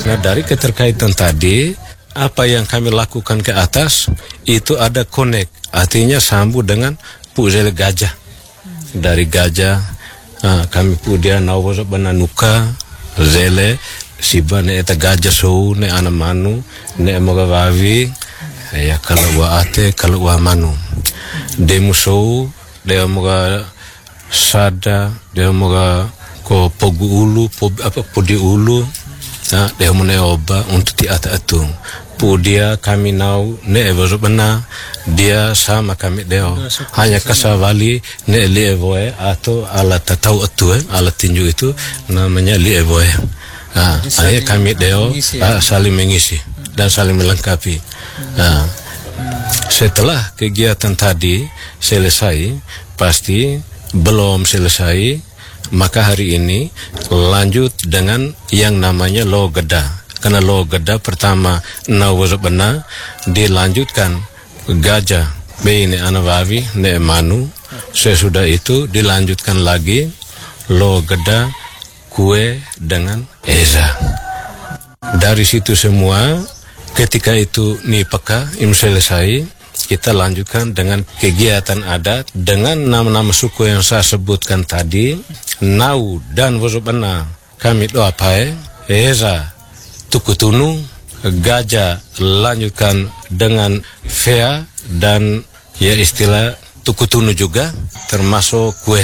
Nah, dari keterkaitan tadi, apa yang kami lakukan ke atas itu ada connect, artinya sambung dengan puzele gajah. Dari gajah kami dia nawaza bananuka zele siba ne eta gajah sou ne ana manu ne moga wawi ya kalau wa ate kalau wa manu demu sou dia moga sada dia moga ko pogu ulu podi ulu dia mone oba untuk ti ata atung dia kami nau ne evozo bana dia sama kami deo hanya kasawali ne li evoe atau alat tatau atu alat tinju itu namanya li evoe. Hanya kami deo saling mengisi dan saling melengkapi. Setelah kegiatan tadi selesai, pasti belum selesai, maka hari ini lanjut dengan yang namanya logeda. Karena logeda pertama nawazabana dilanjutkan gajah ini anawawi ne manu. Sesudah itu dilanjutkan lagi logeda kue dengan eza. Dari situ semua ketika itu nipaka selesai, kita lanjutkan dengan kegiatan adat dengan nama-nama suku yang saya sebutkan tadi. Nau dan wazabana kami doa pae eza tukutunu, gajah lanjutkan dengan fea dan ya istilah tukutunu juga termasuk kue.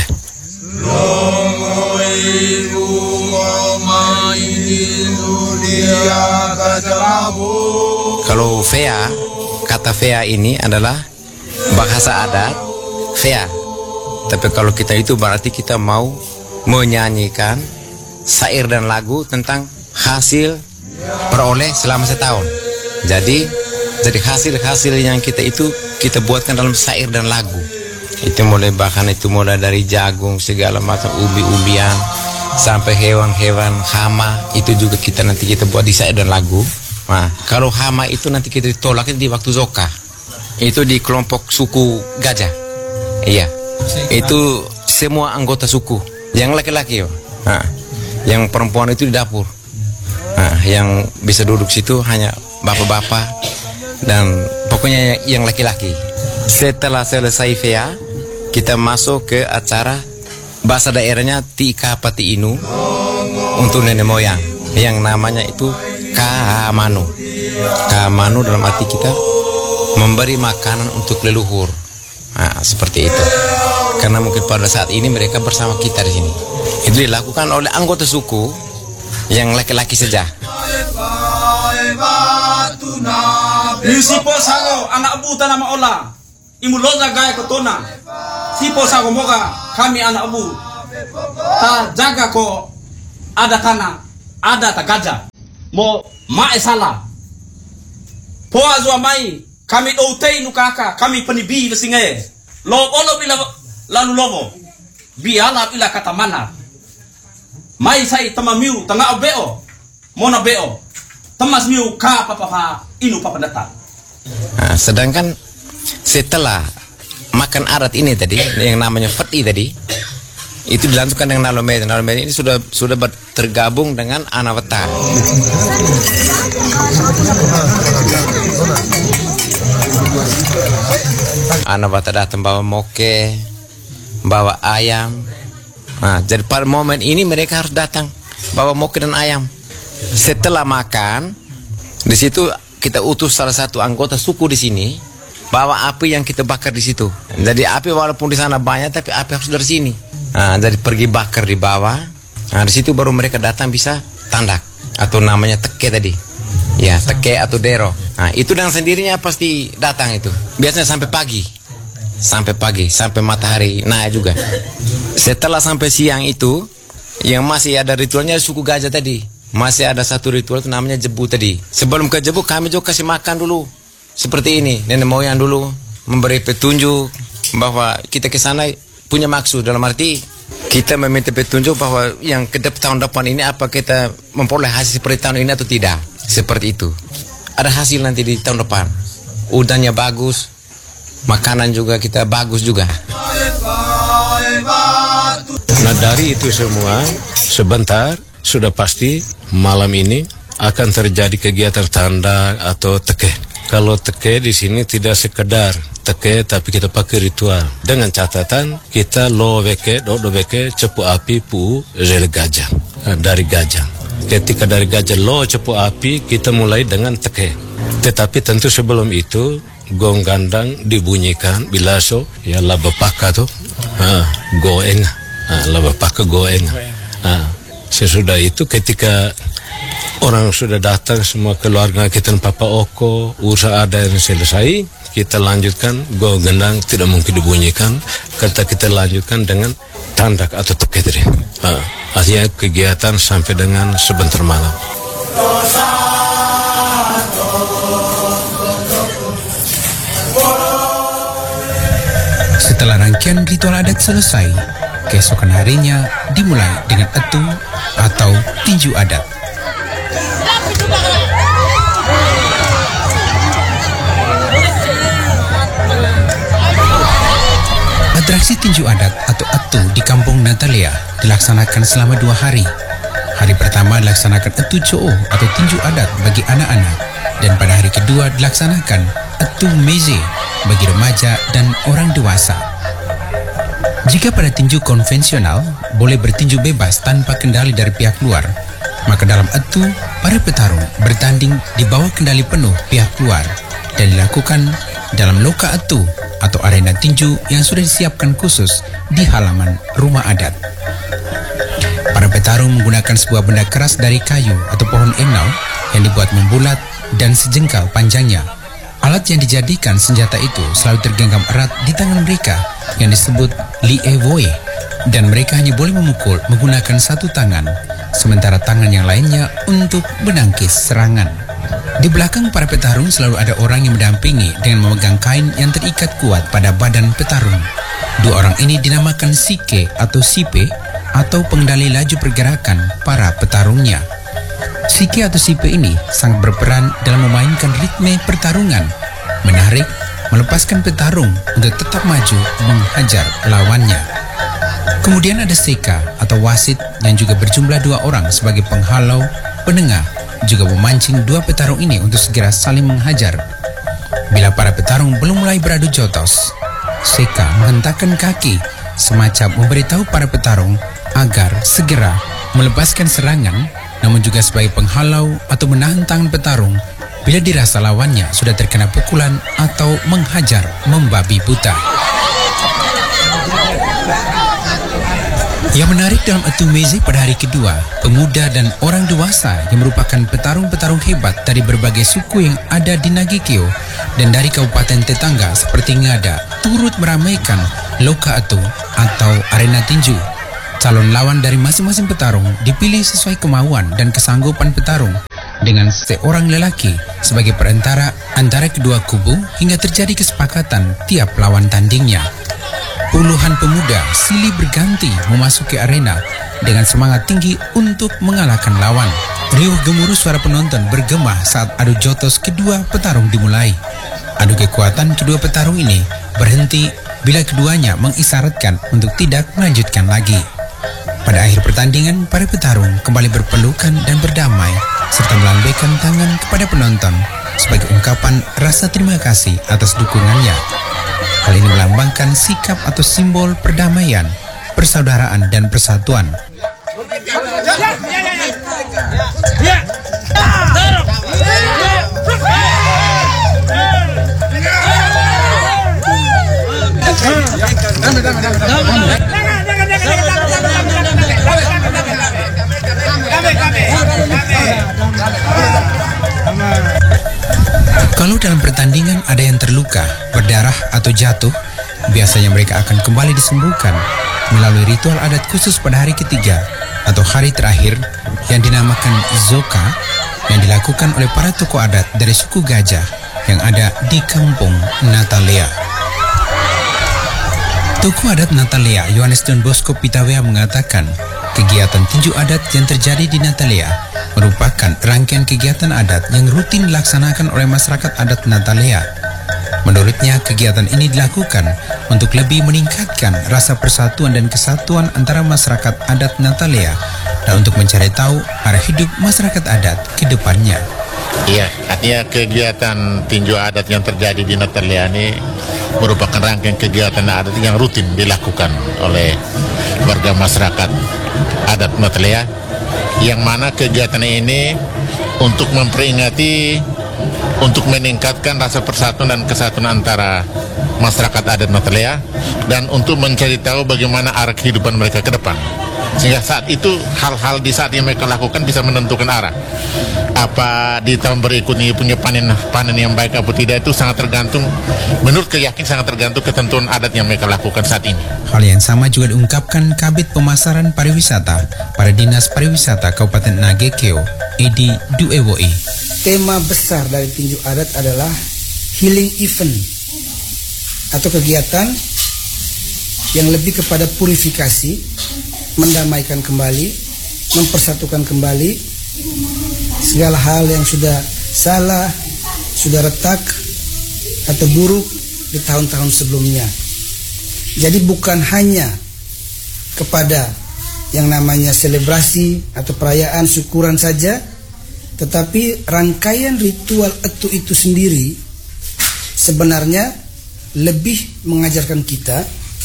Kalau fea, kata fea ini adalah bahasa adat fea. Tapi kalau kita itu berarti kita mau menyanyikan syair dan lagu tentang hasil peroleh selama setahun. Jadi hasil-hasil yang kita itu kita buatkan dalam syair dan lagu. Itu mulai dari jagung segala macam ubi-ubian sampai hewan-hewan hama itu juga nanti kita buat di syair dan lagu. Nah, kalau hama itu nanti kita ditolak di waktu zoka. Itu di kelompok suku gajah. Iya. Itu semua anggota suku. Yang laki-laki, nah, yang perempuan itu di dapur. Nah, yang bisa duduk situ hanya bapak-bapak dan pokoknya yang laki-laki. Setelah selesai fea, kita masuk ke acara bahasa daerahnya Tika Pati Inu untuk nenek moyang yang namanya itu Kamanu. Kamanu dalam arti kita memberi makanan untuk leluhur. Nah, seperti itu. Karena mungkin pada saat ini mereka bersama kita di sini. Itu dilakukan oleh anggota suku yang laki-laki saja. Sipo sago anak buta nama ola imuloza gaya kotona sipo sago moga kami anak bu ta jaga ko ada kana ada ta gajah mo mae sala po azwa mai kami outei nukaka kami penibi besinge lo olo bila lalu lobo biala bila kata mana mai sai tamamiu tanga obeo mona beo temas miu ka papa inu papa datang. Nah, sedangkan setelah makan adat ini tadi yang namanya fati tadi itu dilanjutkan dengan nalomeda. Nalomeda ini sudah tergabung dengan anawata. Anawata datang bawa moke, bawa ayam. Nah, jadi pada momen ini mereka harus datang bawa moke dan ayam. Setelah makan, di situ kita utus salah satu anggota suku di sini bawa api yang kita bakar di situ. Jadi api walaupun di sana banyak, tapi api harus dari sini. Nah, jadi pergi bakar di bawah. Nah, di situ baru mereka datang bisa tandak atau namanya teke tadi. Ya, teke atau dero. Nah, itu dengan sendirinya pasti datang itu. Biasanya sampai pagi, sampai matahari naik juga. Setelah sampai siang itu, yang masih ada ritualnya suku gajah tadi. Masih ada satu ritual itu namanya jebu tadi. Sebelum ke jebu kami juga kasih makan dulu. Seperti ini, nenek moyang dulu memberi petunjuk bahwa kita ke sana punya maksud, dalam arti kita meminta petunjuk bahwa yang ke tahun depan ini apa kita memperoleh hasil seperti tahun ini atau tidak. Seperti itu. Ada hasil nanti di tahun depan. Udangnya bagus, makanan juga kita bagus juga. Nah, dari itu semua sebentar sudah pasti malam ini akan terjadi kegiatan tanda atau teke. Kalau teke di sini tidak sekedar teke, tapi kita pakai ritual dengan catatan kita do beke cepu api pu zel gajah, dari gajah. Ketika dari gajah lo cepu api, kita mulai dengan teke. Tetapi tentu sebelum itu gong gandang dibunyikan bilaso ya laba paka tuh goeng, laba paka goeng. Sesudah itu ketika orang sudah datang, semua keluarga kita Papa Oko, usaha ada yang selesai, kita lanjutkan go gendang tidak mungkin dibunyikan, kita lanjutkan dengan tandak atau teketri. Artinya kegiatan sampai dengan sebentar malam. Setelah rangkaian ritual adat selesai, keesokan harinya dimulai dengan etu atau tinju adat. Atraksi tinju adat atau etu di Kampung Natalia dilaksanakan selama 2 hari. Hari pertama dilaksanakan etu coo atau tinju adat bagi anak-anak, dan pada hari kedua dilaksanakan etu meze bagi remaja dan orang dewasa. Jika pada tinju konvensional boleh bertinju bebas tanpa kendali dari pihak luar, maka dalam etu para petarung bertanding di bawah kendali penuh pihak luar dan dilakukan dalam loka etu atau arena tinju yang sudah disiapkan khusus di halaman rumah adat. Para petarung menggunakan sebuah benda keras dari kayu atau pohon enau yang dibuat membulat dan sejengkal panjangnya. Alat yang dijadikan senjata itu selalu tergenggam erat di tangan mereka yang disebut lievoe, dan mereka hanya boleh memukul menggunakan satu tangan, sementara tangan yang lainnya untuk menangkis serangan. Di belakang para petarung selalu ada orang yang mendampingi dengan memegang kain yang terikat kuat pada badan petarung. 2 orang ini dinamakan sike atau sipe atau pengendali laju pergerakan para petarungnya. Sike atau sipe ini sangat berperan dalam memainkan ritme pertarungan, menarik, melepaskan petarung untuk tetap maju menghajar lawannya. Kemudian ada seka atau wasit yang juga berjumlah 2 orang sebagai penghalau, penengah, juga memancing 2 petarung ini untuk segera saling menghajar. Bila para petarung belum mulai beradu jotos, seka menghentakkan kaki semacam memberitahu para petarung agar segera melepaskan serangan, namun juga sebagai penghalau atau menahan tangan petarung bila dirasa lawannya sudah terkena pukulan atau menghajar membabi buta. Yang menarik dalam etu meze pada hari kedua, pemuda dan orang dewasa yang merupakan petarung-petarung hebat dari berbagai suku yang ada di Nagikeo dan dari kabupaten tetangga seperti Ngada turut meramaikan loka etu atau arena tinju. Calon lawan dari masing-masing petarung dipilih sesuai kemauan dan kesanggupan petarung, dengan seorang lelaki sebagai perantara antara kedua kubu hingga terjadi kesepakatan tiap lawan tandingnya. Puluhan pemuda silih berganti memasuki arena dengan semangat tinggi untuk mengalahkan lawan. Riuh gemuruh suara penonton bergema saat adu jotos kedua petarung dimulai. Adu kekuatan kedua petarung ini berhenti bila keduanya mengisyaratkan untuk tidak melanjutkan lagi. Pada akhir pertandingan, para petarung kembali berpelukan dan berdamai serta melambaikan tangan kepada penonton sebagai ungkapan rasa terima kasih atas dukungannya. Hal ini melambangkan sikap atau simbol perdamaian, persaudaraan, dan persatuan. Kalau dalam pertandingan ada yang terluka, berdarah atau jatuh, biasanya mereka akan kembali disembuhkan melalui ritual adat khusus pada hari ketiga atau hari terakhir yang dinamakan Zoka, yang dilakukan oleh para tokoh adat dari suku Gajah yang ada di Kampung Natalia. Tokoh adat Natalia, Yohanes Don Bosco Pitawea, mengatakan kegiatan tinju adat yang terjadi di Natalia merupakan rangkaian kegiatan adat yang rutin dilaksanakan oleh masyarakat adat Natalia. Menurutnya, kegiatan ini dilakukan untuk lebih meningkatkan rasa persatuan dan kesatuan antara masyarakat adat Natalia dan untuk mencari tahu arah hidup masyarakat adat ke depannya. Iya, artinya kegiatan tinju adat yang terjadi di Natalia ini merupakan rangkaian kegiatan adat yang rutin dilakukan oleh warga masyarakat adat Natalia, yang mana kegiatan ini untuk memperingati, untuk meningkatkan rasa persatuan dan kesatuan antara masyarakat adat Natalia, dan untuk mencari tahu bagaimana arah kehidupan mereka ke depan. Sehingga saat itu hal-hal di saat yang mereka lakukan bisa menentukan arah. Apa di tahun berikutnya punya panen yang baik atau tidak, itu sangat tergantung, menurut keyakinan sangat tergantung ketentuan adat yang mereka lakukan saat ini. Hal yang sama juga diungkapkan Kabid Pemasaran Pariwisata pada Dinas Pariwisata Kabupaten Nagekeo, Edi Duewoi. Tema besar dari tinju adat adalah healing event atau kegiatan yang lebih kepada purifikasi, mendamaikan kembali, mempersatukan kembali segala hal yang sudah salah, sudah retak atau buruk di tahun-tahun sebelumnya. Jadi bukan hanya kepada yang namanya selebrasi atau perayaan syukuran saja, tetapi rangkaian ritual etu itu sendiri sebenarnya lebih mengajarkan kita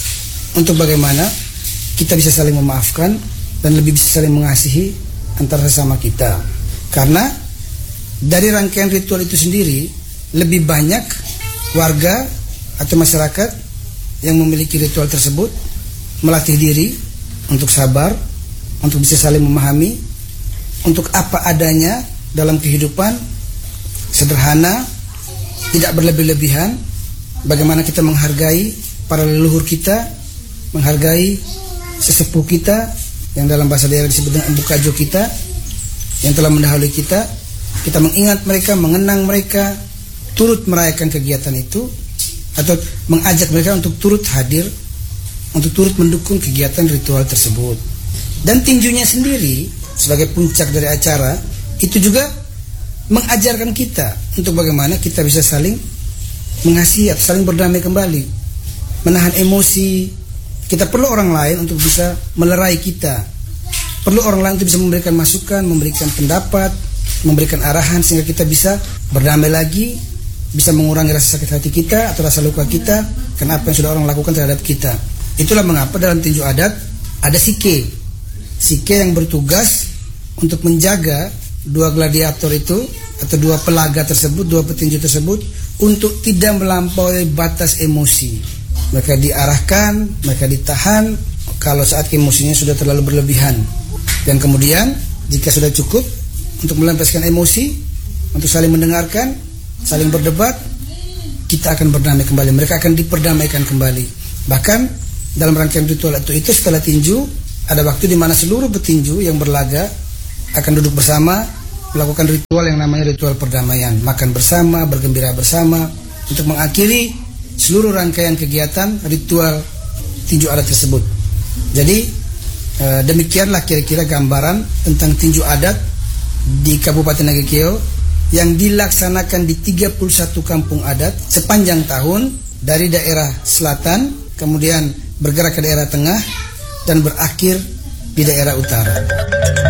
untuk bagaimana kita bisa saling memaafkan dan lebih bisa saling mengasihi antara sesama kita. Karena dari rangkaian ritual itu sendiri lebih banyak warga atau masyarakat yang memiliki ritual tersebut melatih diri untuk sabar, untuk bisa saling memahami, untuk apa adanya dalam kehidupan, sederhana, tidak berlebih-lebihan, bagaimana kita menghargai para leluhur kita, menghargai sesepuh kita yang dalam bahasa daerah disebut dengan empu kajo kita yang telah mendahului kita. Kita mengingat mereka, mengenang mereka, turut merayakan kegiatan itu, atau mengajak mereka untuk turut hadir, untuk turut mendukung kegiatan ritual tersebut. Dan tinjunya sendiri sebagai puncak dari acara itu juga mengajarkan kita untuk bagaimana kita bisa saling mengasihi atau saling berdamai kembali, menahan emosi. Kita perlu orang lain untuk bisa melerai kita, perlu orang lain untuk bisa memberikan masukan, memberikan pendapat, memberikan arahan, sehingga kita bisa berdamai lagi, bisa mengurangi rasa sakit hati kita atau rasa luka kita karena apa yang sudah orang lakukan terhadap kita. Itulah mengapa dalam tinju adat ada sike yang bertugas untuk menjaga dua gladiator itu atau dua pelaga tersebut, dua petinju tersebut, untuk tidak melampaui batas emosi. Mereka diarahkan, mereka ditahan kalau saat emosinya sudah terlalu berlebihan. Dan kemudian jika sudah cukup untuk melampiaskan emosi, untuk saling mendengarkan, saling berdebat, kita akan berdamai kembali. Mereka akan diperdamaikan kembali. Bahkan dalam rangkaian ritual itu setelah tinju, ada waktu di mana seluruh petinju yang berlaga akan duduk bersama, melakukan ritual yang namanya ritual perdamaian. Makan bersama, bergembira bersama, untuk mengakhiri seluruh rangkaian kegiatan ritual tinju adat tersebut. Jadi demikianlah kira-kira gambaran tentang tinju adat di Kabupaten Nagekeo yang dilaksanakan di 31 kampung adat sepanjang tahun, dari daerah selatan kemudian bergerak ke daerah tengah dan berakhir di daerah utara.